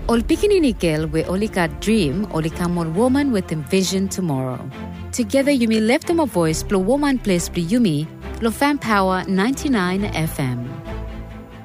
Ol pikininikel we olika dream olika more woman with envision tomorrow. Together you may lift them a voice, blow woman place, be yumi, lo fan power 99 FM.